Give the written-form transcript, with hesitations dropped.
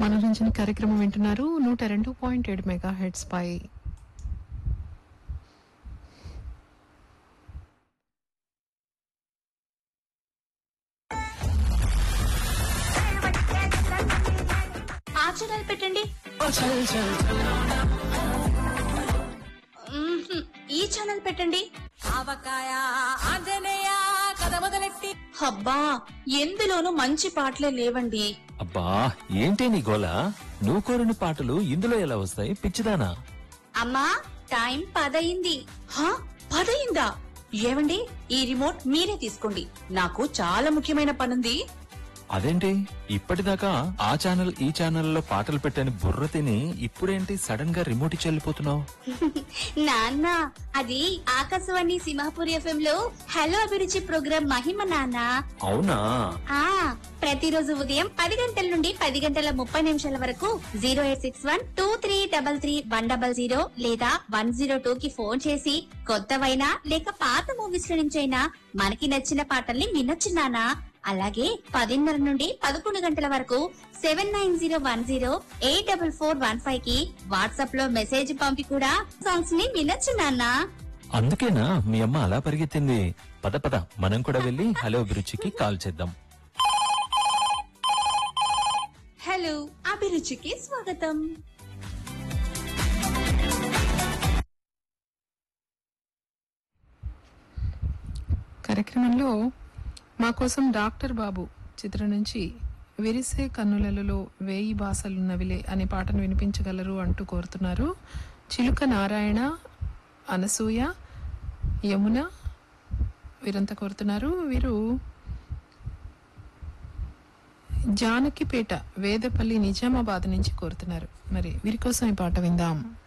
మనోరంజన కార్యక్రమం వింటున్నారు 102.7 మెగాహెర్ట్జ్ పై. ఆ ఛానల్ పెట్టండి. ఈ ఛానల్ పెట్టండి. ఆవకాయ ఆంజనేయ కథ మొదలెట్టి. అబ్బా, ఎందులోనూ మంచి పాటలే లేవండి. అబ్బా ఏంటి నీ గోల? నువ్వు కోరిన పాటలు ఇందులో ఎలా వస్తాయి పిచ్చిదానా? అమ్మా, టైం 10 అయింది. 10 అయిందా? ఏవండి, ఈ రిమోట్ మీరే తీసుకోండి, నాకు చాలా ముఖ్యమైన పనుంది. అదేంటి ఇప్పటిదాకా ఆ ఛానల్ ఈ ఛానల్లో పాటలు పెట్టని బుర్ర తిని ఇప్పుడేంటి సడన్ గా రిమోట్ ఇచ్చి వెళ్ళిపోతున్నావు? నాన్న, అది ఆకాశవాణి సింహాపూర్ FM లో హలో అభిరుచి ప్రోగ్రాం మహిమ నాన్న. అవునా? ప్రతిరోజు ఉదయం 10 గంటల నుండి 10:30 వరకు 08612333 లేదా 102 కి ఫోన్ చేసి కొత్తవైనా లేక పాత మూవీస్ నుంచి అయినా మనకి నచ్చిన పాటల్ని వినొచ్చు నాన్న. అలాగే 10:30 నుండి 11 గంటల వరకు 7901084415 కి వాట్సాప్ లో మెసేజ్ పంపి కూడా సాంగ్స్ ని వినొచ్చు నాన్న. అందుకేనా మీ అమ్మ అలా పరిగెత్తింది? పద పద మనం కూడా వెళ్ళి హలో అభిరుచికి కాల్ చేద్దాం. హలో అభిరుచికి స్వాగతం. కార్యక్రమంలో మా కోసం డాక్టర్ బాబు చిత్రం నుంచి విరిసే కన్నులలో 1000 భాషలున్నవిలే అనే పాటను వినిపించగలరు అంటూ కోరుతున్నారు. చిలుక నారాయణ, అనసూయ, యమున వీరంతా కోరుతున్నారు. వీరు జానకిపేట, వేదపల్లి, నిజామాబాద్ నుంచి కోరుతున్నారు. మరి వీరి కోసం ఈ పాట విందాం.